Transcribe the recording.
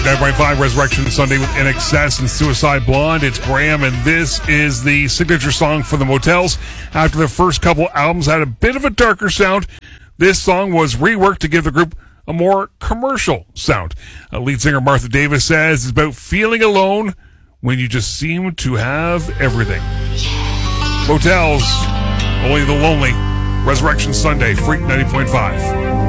9.5 Resurrection Sunday with INXS and Suicide Blonde. It's Graham, and this is the signature song for the Motels. After their first couple albums had a bit of a darker sound, this song was reworked to give the group a more commercial sound. Lead singer Martha Davis says it's about feeling alone when you just seem to have everything. Motels, Only the Lonely, Resurrection Sunday, Freak 90.5.